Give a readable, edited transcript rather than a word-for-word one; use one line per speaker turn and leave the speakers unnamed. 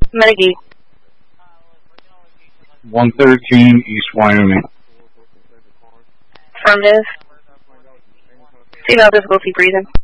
Medagate.
113 East Wyoming.
Affirmative. See about difficulty breathing.